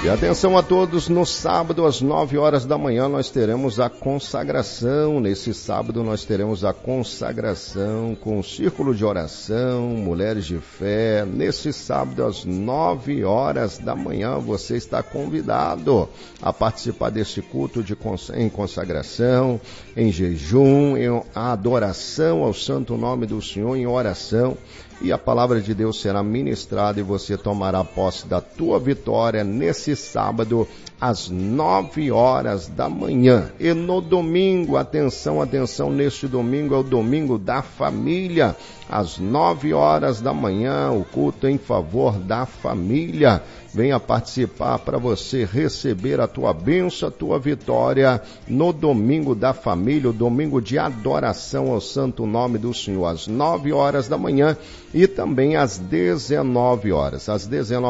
E atenção a todos, no sábado às 9 horas da manhã nós teremos a consagração. Nesse sábado nós teremos a consagração com o círculo de oração, mulheres de fé. Nesse sábado às 9 horas da manhã você está convidado a participar deste culto em consagração, em jejum, em adoração ao santo nome do Senhor, em oração. E a palavra de Deus será ministrada e você tomará posse da tua vitória nesse sábado às 9 horas da manhã. E no domingo, atenção, neste domingo é o domingo da família. Às 9 horas da manhã, o culto em favor da família. Venha participar para você receber a tua bênção, a tua vitória no domingo da família, o domingo de adoração ao santo nome do Senhor, às 9 horas da manhã e também às 19 horas. Às 19